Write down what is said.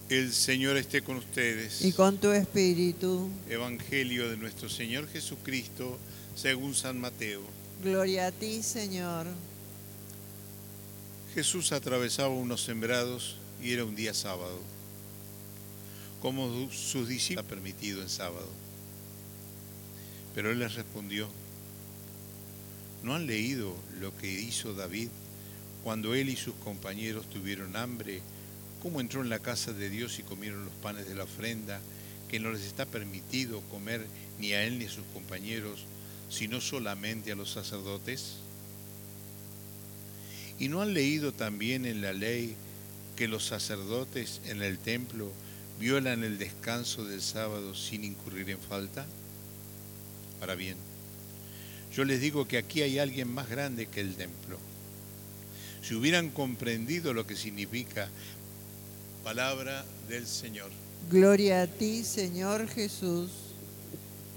El Señor esté con ustedes. y con tu espíritu. Evangelio de nuestro Señor Jesucristo según San Mateo. Gloria a ti, Señor. Jesús atravesaba unos sembrados y era un día sábado. Como sus discípulos ha permitido en sábado. Pero él les respondió: ¿no han leído lo que hizo David cuando él y sus compañeros tuvieron hambre? ¿Cómo entró en la casa de Dios y comieron los panes de la ofrenda, que no les está permitido comer ni a él ni a sus compañeros, sino solamente a los sacerdotes? ¿Y no han leído también en la ley que los sacerdotes en el templo violan el descanso del sábado sin incurrir en falta? Ahora bien, yo les digo que aquí hay alguien más grande que el templo. Si hubieran comprendido lo que significa palabra del Señor. Gloria a ti, Señor Jesús.